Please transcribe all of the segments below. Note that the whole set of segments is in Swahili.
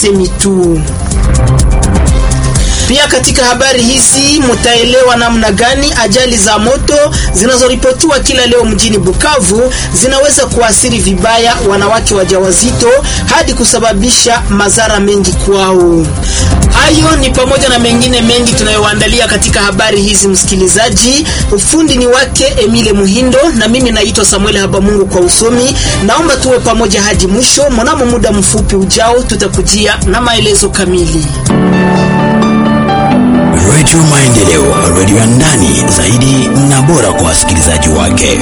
masemi tu. Pia katika habari hizi mtaelewa namna gani ajali za moto zinazoripotiwa kila leo mjini Bukavu zinaweza kuathiri vibaya wanawake wajawazito hadi kusababisha madhara mengi kwao. Hayo ni pamoja na mengine mengi tunayowaandalia katika habari hizi msikilizaji. Ufundi ni wake Emile Muhindo na mimi naitwa Samuel Habamungu kwa usomi. Naomba tuwe pamoja hadi mwisho. Mnamo muda mfupi ujao tutakujia na maelezo kamili. Radio Maendeleo, radio ya ndani zaidi na bora kwa wasikilizaji wake.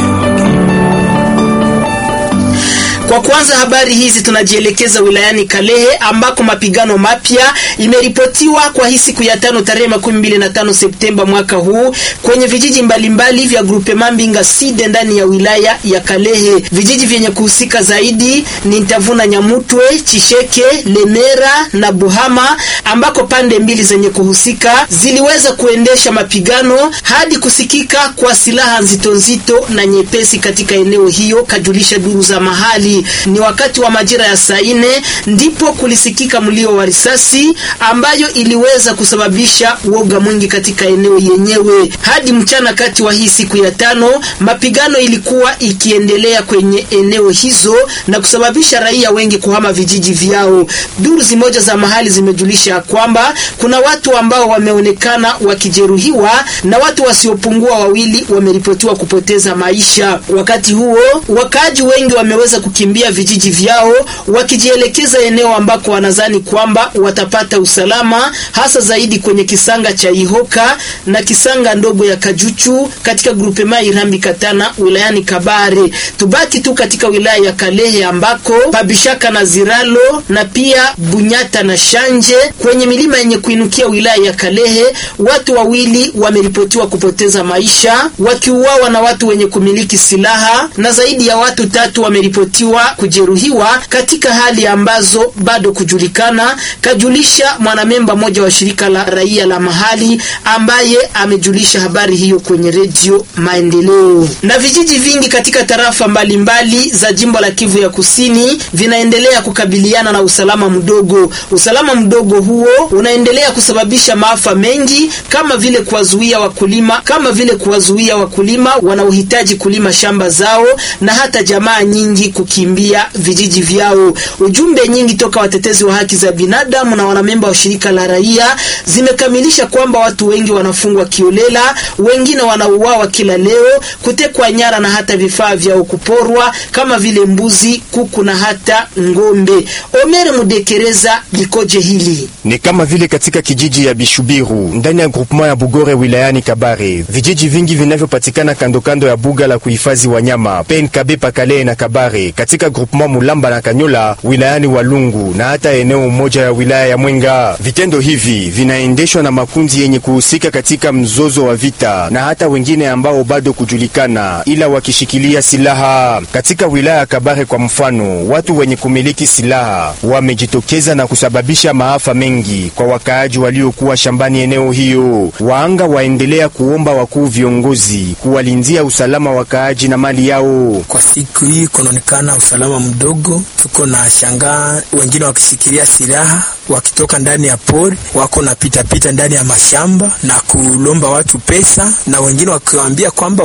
Kwa kwanza habari hizi tunajielekeza wilayani Kalehe ambako mapigano mapya imeripotiwa kwa hii siku ya 5 tarehe 25 Septemba mwaka huu kwenye vijiji mbalimbali vya grupe Mambinga Side ndani ya wilaya ya Kalehe. Vijiji vyenye kuhusika zaidi ni Ntavuna, Nyamutwe, Chisheke, Lemera na Buhama ambako pande mbili zenye kuhusika ziliweza kuendesha mapigano hadi kusikika kwa silaha nzito nzito na nyepesi katika eneo hiyo, kajulisha duru za mahali. Ni wakati wa majira ya saa 4 ndipo kulisikika mlio wa risasi ambayo iliweza kusababisha uoga mwingi katika eneo yenyewe. Hadi mchana kati wa hii siku ya 5 mapigano ilikuwa ikiendelea kwenye eneo hizo na kusababisha raia wengi kuhama vijiji vyao. Duru zimoja za mahali zimejulisha kwamba kuna watu ambao wameonekana wakijeruhiwa na watu wasiopungua 2 wameripotiwa kupoteza maisha. Wakati huo wakaji wengi wameweza kukimbia vijiji vyao wakijielekeza eneo ambako wanadhani kwamba watapata usalama, hasa zaidi kwenye kisanga cha Ihoka na kisanga ndogo ya Kajuchu katika grupe Irambi Katana wilayani Kabare. Tubaki tu katika wilaya ya Kalehe ambako Pabishaka na Ziralo na pia Bunyata na Shanje kwenye milima yenye kuinukia wilaya ya Kalehe watu 2 wameripotiwa kupoteza maisha wakiuawa na watu wenye kumiliki silaha na zaidi ya watu 3 wameripotiwa kujeruhiwa katika hali ambazo bado kujulikana, kajulisha mwanamemba mmoja wa shirika la raia la mahali ambaye amejulisha habari hiyo kwenye Radio Maendeleo. Na vijiji vingi katika tarafa mbalimbali za jimbo la Kivu ya Kusini vinaendelea kukabiliana na usalama mdogo. Usalama mdogo huo unaendelea kusababisha maafa mengi kama vile kuwazuia wakulima wanaohitaji kulima shamba zao na hata jamaa nyingi kukimbia vijiji vyao. Ujumbe nyingi toka watetezi wa haki za binadamu na wanamemba wa shirika la raia zimekamilisha kwamba watu wengi wanafungwa kiolela, wengine wanauawa kila leo, kutekwa nyara na hata vifaa vyao kuporwa kama vile mbuzi, kuku na hata ngombe. Omere Mudekereza likoje hili? Ni kama vile katika kijiji ya Bishubiru ndani ya groupement ya Bugore wilayani Kabare. Vijiji vingi vinavyopatikana kando kando ya buga la kuhifadhi wanyama PNKB Pakale na Kabare katika groupement Mulamba na Kanyola wilayani Walungu na hata eneo moja ya wilaya ya Mwenga. Vitendo hivi vinaendeshwa na makundi yenye kuhusika katika mzozo wa vita na hata wengine ambao bado kujulikana ila wakishikilia silaha. Katika wilaya ya Kabare kwa mfano, watu wenye kumiliki silaha wamejitokeza na kusababisha maafa mengi kwa wakaaji waliokuwa shambani eneo hiyo. Waanga waendelea kuomba wakuu viongozi kuwalindia usalama wakaaji na mali yao. Kwa siku hii kunaonekana usalama mdogo, tuko na shangaa wengine wakishikilia silaha wakitoka ndani ya pori, wako na pita ndani ya mashamba na kulomba watu pesa, na wengine wakiwaambia kwamba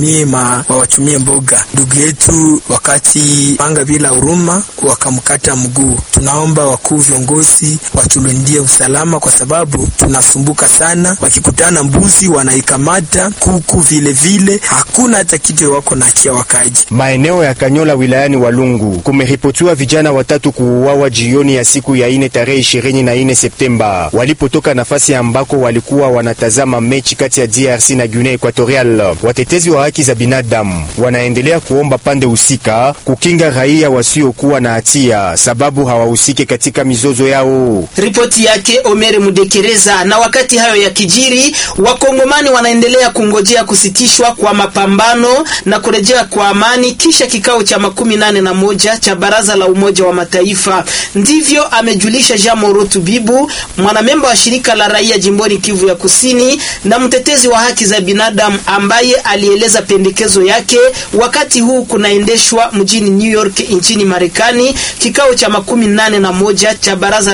wawachumie mboga. Ndugu yetu wakati panga bila huruma wakamkata mguu. Tunaomba wakuu viongozi watulindie usalama kwa sababu tunasumbuka sana. Wakikutana mbuzi wanaikamata, kuku vile hakuna hata kitu wako na achia wakaji. Maeneo ya Kanyola wilayani Walungu kumeripotiwa vijana 3 kuuawa jioni ya siku ya 4 tarehe 24 Septemba walipotoka nafasi ambako walikuwa wanatazama mechi kati ya DRC na Guinea Equatorial. Watetezi wa haki za binadamu wanaendelea kuomba pande husika kukinga raia wasiokuwa na hatia sababu hawahusiki katika mizozo yao. Ripoti yake Omere Mudekereza. Na wakati hayo ya kijiri, wakongomani wanaendelea kungojea kusitishwa kwa mapambano na kurejea kwa amani kisha kikao cha 81 cha Baraza la Umoja wa Mataifa. Ndivyo amejulisha Jean Morotu Bibu, mwanamemba wa shirika la raia jimboni Kivu ya Kusini na mtetezi wa haki za binadamu, ambaye alieleza pendekezo yake wakati huu kunaendeshwa mjini New York nchini Marekani kikao cha 81 cha Baraza